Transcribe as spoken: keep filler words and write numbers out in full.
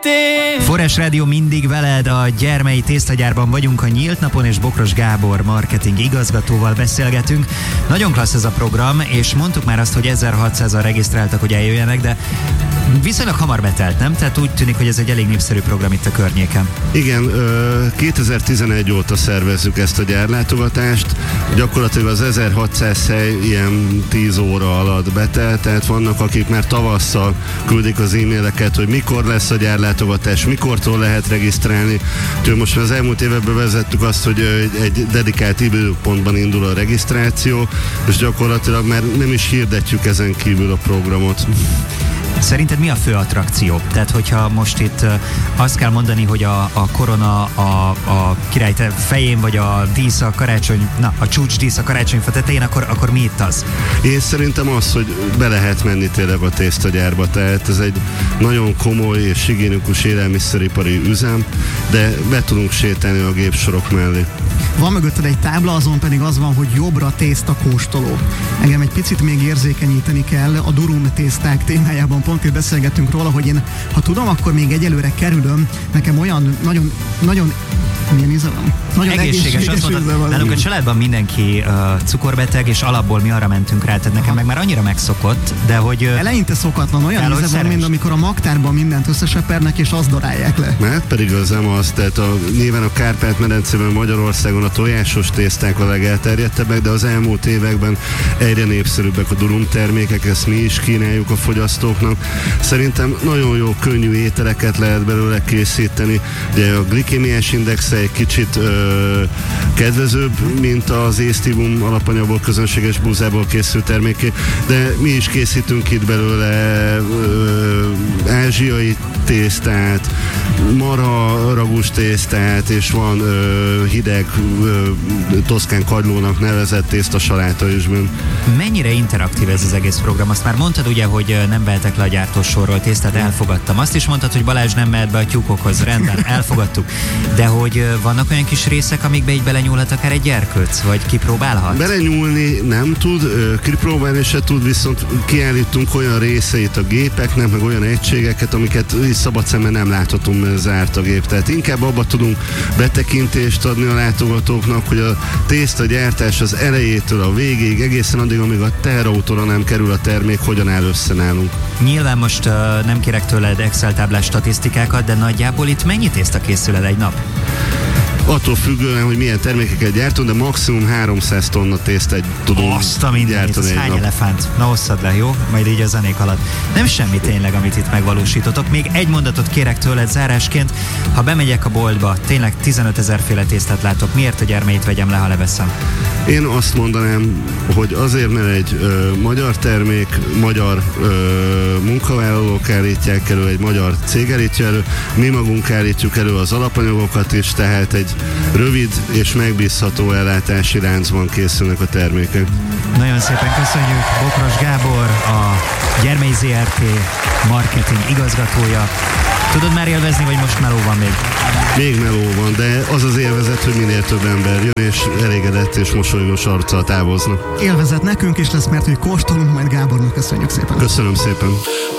Forrás Rádió mindig veled, a Gyermei tésztagyárban vagyunk a nyílt napon, és Bokros Gábor marketing igazgatóval beszélgetünk. Nagyon klassz ez a program, és mondtuk már azt, hogy ezerhatszázan regisztráltak, hogy eljöjjenek, de viszonylag hamar betelt, nem? Tehát úgy tűnik, hogy ez egy elég népszerű program itt a környéken. Igen, kétezer-tizenegy óta szervezzük ezt a gyárlátogatást. Gyakorlatilag az ezerhatszáz hely ilyen tíz óra alatt betelt, tehát vannak, akik már tavasszal küldik az e-maileket, hogy mikor lesz a gyárlátogatás, mikortól lehet regisztrálni. Úgyhogy most az elmúlt években vezettük azt, hogy egy dedikált időpontban indul a regisztráció, és gyakorlatilag már nem is hirdetjük ezen kívül a programot. Szerinted mi a fő attrakció? Tehát, hogyha most itt azt kell mondani, hogy a, a korona a, a király fején, vagy a dísz a karácsony, na, a csúcs dísz a karácsonyfa tetején, akkor, akkor mi itt az? Én szerintem az, hogy be lehet menni tényleg a tésztagyárba, tehát ez egy nagyon komoly és higiénikus élelmiszeripari üzem, de be tudunk sétálni a gépsorok mellé. Van mögötted egy tábla, azon pedig az van, hogy jobbra tészta kóstoló. Engem egy picit még érzékenyíteni kell a durum tészták témájában, pont itt beszélgettünk róla, hogy én, ha tudom, akkor még egyelőre kerülöm, nekem olyan nagyon, nagyon milyen íze van? Nagyon egészséges, egészséges azt mondtad, nálunk a családban mindenki uh, cukorbeteg, és alapból mi arra mentünk rá, tehát nekem Aha. meg már annyira megszokott, de hogy... Uh, Eleinte szokatlan, olyan íze van, mint amikor a magtárban mindent összesepernek, és azt darálják le. Mert pedig az nem az, tehát a, nyilván a Kárpát-medencében Magyarországon a tojásos tészták a legelterjedtebbek, de az elmúlt években egyre népszerűbbek a durum termékek, ezt mi is kínáljuk a fogyasztóknak. Szerintem nagyon jó, könnyű ételeket lehet belőle készíteni, ugye a glikémiás indexe egy kicsit ö, kedvezőbb, mint az észtivum alapanyagból, közönséges búzából készült terméké, de mi is készítünk itt belőle ö, ázsiai tésztát, marha ragús tésztát, és van ö, hideg ö, toszkán kagylónak nevezett tészta saláta is benne. Mennyire interaktív ez az egész program? Azt már mondtad ugye, hogy nem vehetek le a gyártósorról tésztát, elfogadtam. Azt is mondtad, hogy Balázs nem mehet be a tyúkokhoz, rendben, elfogadtuk. De hogy vannak olyan kis részek, amikbe így belenyúlhat akár egy gyerkőc, vagy kipróbálhat? Belenyúlni nem tud, kipróbálni se tud, viszont kiállítunk olyan részeit a gépeknek, meg olyan egységeket, amiket szabad szemmel nem láthatunk, mert zárt a gép. Tehát inkább abba tudunk betekintést adni a látogatóknak, hogy a tésztagyártás az elejétől a végéig, egészen addig, amíg a teherautóra nem kerül a termék, hogyan áll össze nálunk. Nyilván most uh, nem kérek tőled Excel táblás statisztikákat, de nagyjából itt mennyi tészta készül el egy nap? Attól függően, hogy milyen termékeket gyártunk, de maximum háromszáz tonna tésztát tudunk Azt a gyártani egy hány nap. elefánt? Na osszad le, jó? Majd így a zenék alatt. Nem semmi tényleg, amit itt megvalósítotok. Még egy mondatot kérek tőled zárásként. Ha bemegyek a boltba, tényleg tizenötezer féle tésztát látok. Miért a Gyermeit vegyem le, ha leveszem? Én azt mondanám, hogy azért, mert egy ö, magyar termék, magyar ö, munkavállalók állítják elő, egy magyar cég állítja elő, mi magunk állítjuk elő az alapanyagokat is, tehát egy rövid és megbízható ellátási láncban készülnek a termékek. Nagyon szépen köszönjük. Bokros Gábor, a Gyermei zé er té marketing igazgatója. Tudod már élvezni, vagy most meló van még? Még meló van, de az az élvezet, hogy minél több ember jön, és elégedett és mosolygós arccal távoznak. Élvezet nekünk is lesz, mert hogy kóstolunk, majd Gábornak köszönjük szépen. Köszönöm szépen.